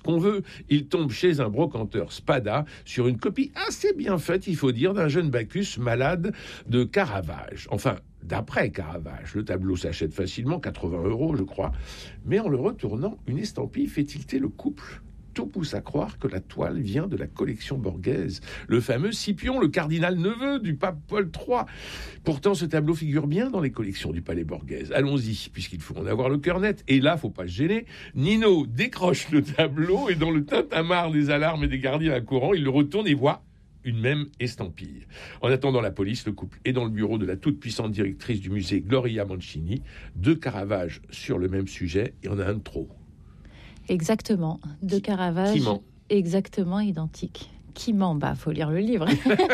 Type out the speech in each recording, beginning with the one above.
qu'on veut. Il tombe chez un brocanteur Spada sur une copie assez bien faite, il faut dire, d'un jeune Bacchus malade de Caravage. Enfin, d'après Caravage. Le tableau s'achète facilement, 80 €, je crois. Mais en le retournant, une estampille fait tilter le couple. Tout pousse à croire que la toile vient de la collection Borghese, le fameux Scipion, le cardinal neveu du pape Paul III. Pourtant, ce tableau figure bien dans les collections du palais Borghese. Allons-y, puisqu'il faut en avoir le cœur net. Et là, faut pas se gêner. Nino décroche le tableau et dans le tintamarre des alarmes et des gardiens à courant, il le retourne et voit une même estampille. En attendant la police, le couple est dans le bureau de la toute-puissante directrice du musée Gloria Mancini. 2 Caravages sur le même sujet, il y en a un de trop. Exactement, 2 Caravages. Qui ment ? Exactement identiques. Qui ment ? Faut lire le livre.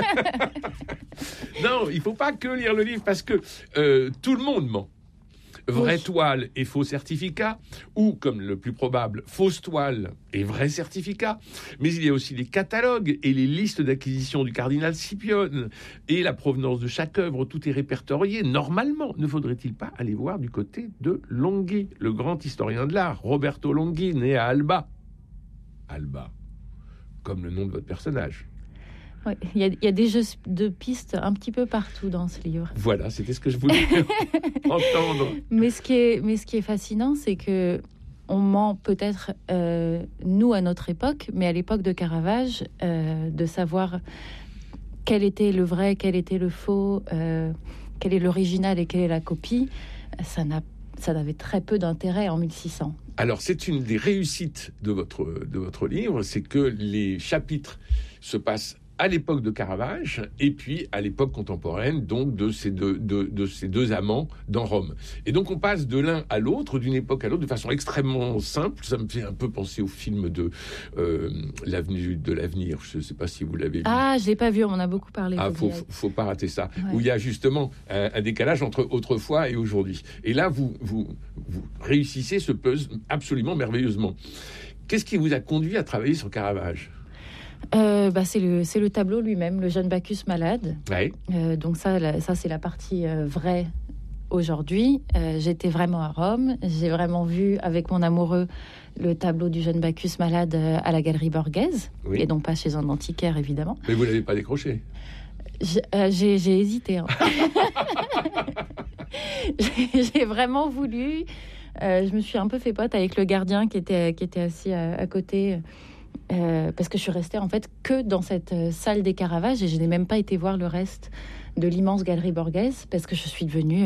Non, il faut pas que lire le livre parce que tout le monde ment. Vraie toile et faux certificat, ou, comme le plus probable, fausse toile et vrai certificat. Mais il y a aussi les catalogues et les listes d'acquisition du cardinal Scipione et la provenance de chaque œuvre. Tout est répertorié. Normalement, ne faudrait-il pas aller voir du côté de Longhi, le grand historien de l'art, Roberto Longhi, né à Alba. Alba, comme le nom de votre personnage. Ouais, il y a des jeux de pistes un petit peu partout dans ce livre. Voilà, c'était ce que je voulais entendre. Mais ce qui est fascinant, c'est que on ment peut-être, nous, à notre époque, mais à l'époque de Caravage, de savoir quel était le vrai, quel était le faux, quel est l'original et quelle est la copie, ça n'avait très peu d'intérêt en 1600. Alors, c'est une des réussites de votre livre, c'est que les chapitres se passent à l'époque de Caravage et puis à l'époque contemporaine, donc de ces deux amants dans Rome. Et donc on passe de l'un à l'autre, d'une époque à l'autre, de façon extrêmement simple. Ça me fait un peu penser au film de L'avenue de l'avenir. Je ne sais pas si vous l'avez vu. Ah, je l'ai pas vu. On en a beaucoup parlé. Faut pas rater ça. Ouais. Où il y a justement un décalage entre autrefois et aujourd'hui. Et là, vous réussissez ce puzzle absolument merveilleusement. Qu'est-ce qui vous a conduit à travailler sur Caravage ? C'est le tableau lui-même, le jeune Bacchus malade. Ouais. Donc ça c'est la partie vraie aujourd'hui. J'étais vraiment à Rome. J'ai vraiment vu avec mon amoureux le tableau du jeune Bacchus malade à la galerie Borghese. Oui. Et donc pas chez un antiquaire, évidemment. Mais vous l'avez pas décroché. J'ai hésité. Hein. J'ai vraiment voulu. Je me suis un peu fait pote avec le gardien qui était assis à côté. Parce que je suis restée en fait que dans cette salle des Caravages et je n'ai même pas été voir le reste de l'immense galerie Borghese parce que je suis devenue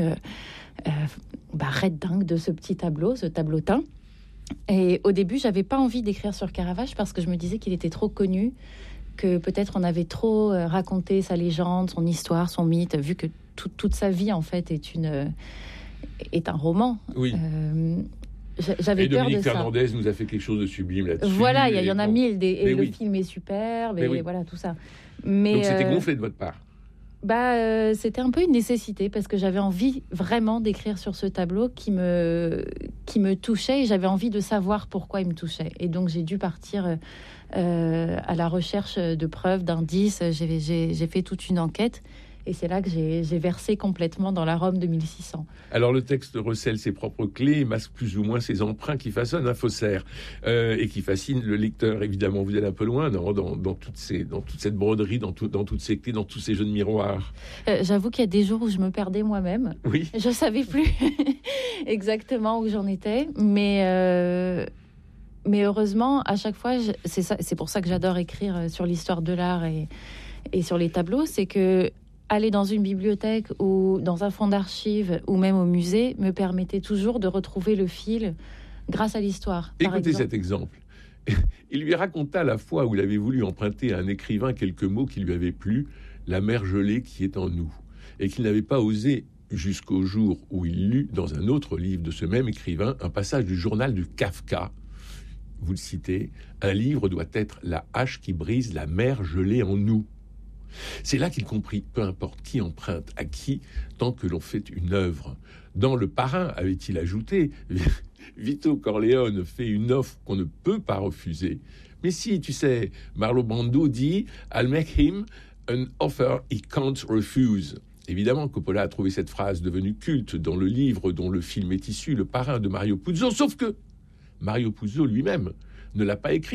red dingue de ce petit tableau, ce tableautin. Et au début, j'avais pas envie d'écrire sur Caravage parce que je me disais qu'il était trop connu, que peut-être on avait trop raconté sa légende, son histoire, son mythe, vu que toute sa vie en fait est un roman. Oui. J'avais peur de ça. Dominique Fernandez nous a fait quelque chose de sublime là-dessus. Voilà, il y en a 1000. Et le oui. film est superbe, et oui. Voilà, tout ça. Donc c'était gonflé de votre part. C'était un peu une nécessité, parce que j'avais envie vraiment d'écrire sur ce tableau qui me touchait, et j'avais envie de savoir pourquoi il me touchait. Et donc j'ai dû partir à la recherche de preuves, d'indices. J'ai fait toute une enquête. Et c'est là que j'ai versé complètement dans la Rome de 1600. Alors le texte recèle ses propres clés, masque plus ou moins ses emprunts qui façonnent un faussaire et qui fascinent le lecteur. Évidemment, vous allez un peu loin dans toute cette broderie, dans toutes ces clés, dans tous ces jeux de miroirs. J'avoue qu'il y a des jours où je me perdais moi-même. Oui. Je savais plus exactement où j'en étais, mais heureusement, à chaque fois, c'est pour ça que j'adore écrire sur l'histoire de l'art et sur les tableaux, c'est que aller dans une bibliothèque ou dans un fonds d'archives ou même au musée me permettait toujours de retrouver le fil grâce à l'histoire. Écoutez cet exemple. Il lui raconta la fois où il avait voulu emprunter à un écrivain quelques mots qui lui avaient plu, la mer gelée qui est en nous, et qu'il n'avait pas osé jusqu'au jour où il lut dans un autre livre de ce même écrivain un passage du journal de Kafka. Vous le citez, un livre doit être la hache qui brise la mer gelée en nous. C'est là qu'il comprit, peu importe qui emprunte à qui, tant que l'on fait une œuvre. Dans Le Parrain, avait-il ajouté, Vito Corleone fait une offre qu'on ne peut pas refuser. Mais si, tu sais, Marlon Brando dit « I'll make him an offer he can't refuse ». Évidemment, Coppola a trouvé cette phrase devenue culte dans le livre dont le film est issu, Le Parrain de Mario Puzo, sauf que Mario Puzo lui-même ne l'a pas écrit.